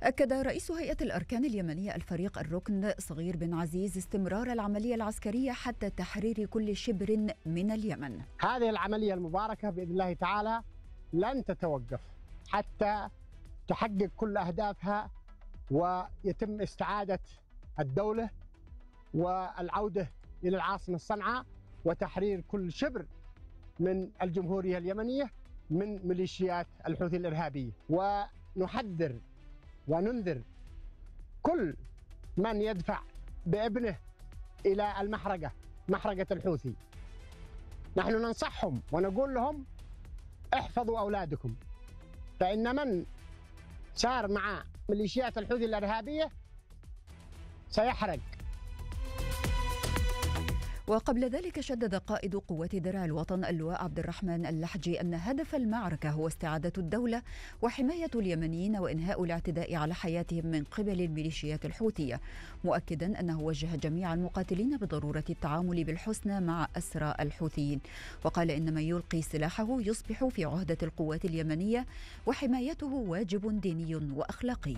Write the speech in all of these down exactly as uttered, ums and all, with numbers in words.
أكد رئيس هيئة الأركان اليمنية الفريق الركن صغير بن عزيز استمرار العملية العسكرية حتى تحرير كل شبر من اليمن. هذه العملية المباركة بإذن الله تعالى لن تتوقف حتى تحقق كل أهدافها ويتم استعادة الدولة والعودة إلى العاصمة صنعاء وتحرير كل شبر من الجمهورية اليمنية من ميليشيات الحوثي الإرهابية. ونحذر وننذر كل من يدفع بابنه إلى المحرقة، محرقة الحوثي. نحن ننصحهم ونقول لهم احفظوا أولادكم، فإن من سار مع ميليشيات الحوثي الإرهابية سيحرق. وقبل ذلك شدد قائد قوات درع الوطن اللواء عبد الرحمن اللحجي أن هدف المعركة هو استعادة الدولة وحماية اليمنيين وإنهاء الاعتداء على حياتهم من قبل الميليشيات الحوثية، مؤكدا أنه وجه جميع المقاتلين بضرورة التعامل بالحسنى مع أسرى الحوثيين، وقال إن من يلقي سلاحه يصبح في عهدة القوات اليمنية وحمايته واجب ديني وأخلاقي.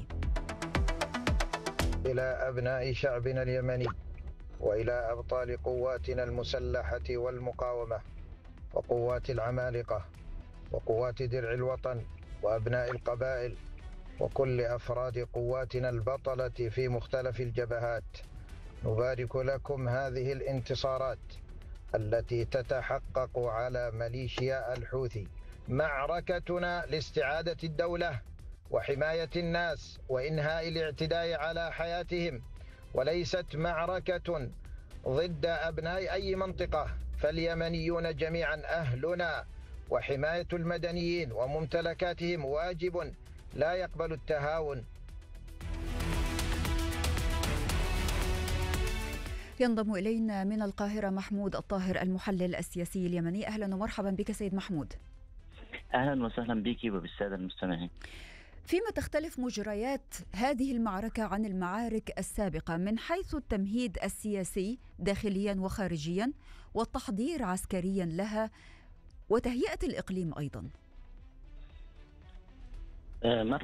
إلى أبناء شعبنا اليمني وإلى أبطال قواتنا المسلحة والمقاومة وقوات العمالقة وقوات درع الوطن وأبناء القبائل وكل أفراد قواتنا البطلة في مختلف الجبهات، نبارك لكم هذه الانتصارات التي تتحقق على ميليشيا الحوثي. معركتنا لاستعادة الدولة وحماية الناس وإنهاء الاعتداء على حياتهم، وليست معركة ضد أبناء أي منطقة، فاليمنيون جميعا أهلنا، وحماية المدنيين وممتلكاتهم واجب لا يقبل التهاون. ينضم إلينا من القاهرة محمود الطاهر المحلل السياسي اليمني. أهلا ومرحبا بك سيد محمود. أهلا وسهلا بك وبالسادة المستمعين. فيما تختلف مجريات هذه المعركة عن المعارك السابقة من حيث التمهيد السياسي داخليا وخارجيا والتحضير عسكريا لها وتهيئة الإقليم أيضا؟ مرة